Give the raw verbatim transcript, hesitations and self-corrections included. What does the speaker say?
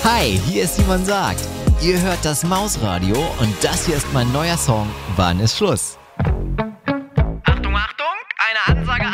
Hi, hier ist Simon Sagt. Ihr hört das Mausradio und das hier ist mein neuer Song Wann ist Schluss? Achtung, Achtung, eine Ansage